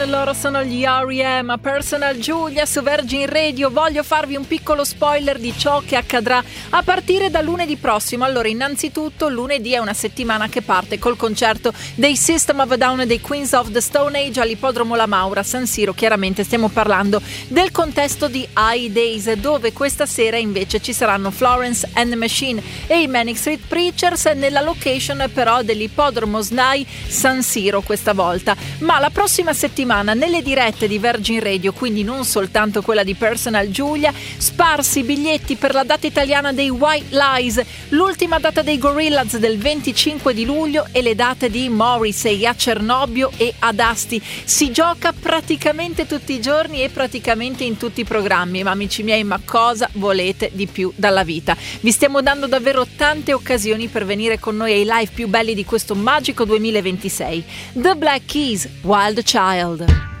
Loro sono gli R.E.M. Personal Giulia su Virgin Radio. Voglio farvi un piccolo spoiler di ciò che accadrà a partire da lunedì prossimo. Allora, innanzitutto lunedì è una settimana che parte col concerto dei System of a Down e dei Queens of the Stone Age all'Ippodromo La Maura, San Siro. Chiaramente stiamo parlando del contesto di High Days, dove questa sera invece ci saranno Florence and the Machine e i Manic Street Preachers nella location però dell'Ippodromo SNAI San Siro questa volta. Ma la prossima settimana nelle dirette di Virgin Radio, quindi non soltanto quella di Personal Giulia, sparsi biglietti per la data italiana dei White Lies, l'ultima data dei Gorillaz del 25 di luglio e le date di Morrissey a Cernobbio e ad Asti. Si gioca praticamente tutti i giorni e praticamente in tutti i programmi. Ma amici miei, ma cosa volete di più dalla vita? Vi stiamo dando davvero tante occasioni per venire con noi ai live più belli di questo magico 2026. The Black Keys, Wild Child.